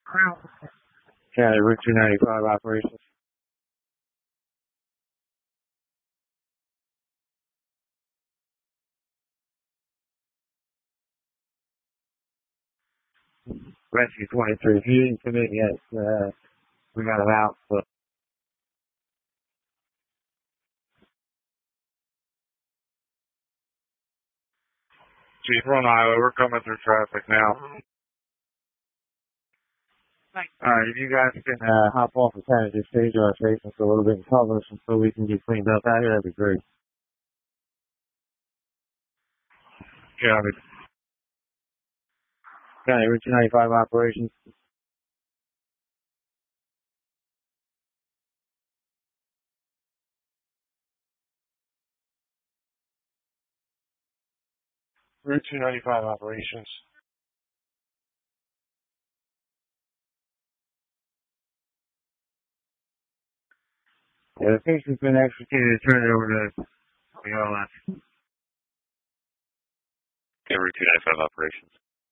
County Route 295 operations. Rescue 23. If you didn't commit yet, we got him out. So. Chief, we're on the highway. We're coming through traffic now. Alright, if you guys can hop off and kind of just stage our faces a little bit and cover us so we can get cleaned up out here, that'd be great. County Route 295 operations. Route 295 operations. Yeah, the patient's been extricated. Turn it over to the OLS. Yeah, Route 295 operations.